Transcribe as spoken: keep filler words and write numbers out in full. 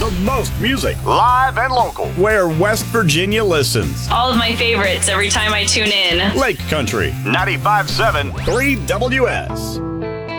The most music, live and local, where West Virginia listens. All of my favorites every time I tune in. Lake Country, ninety-five point seven, three W S.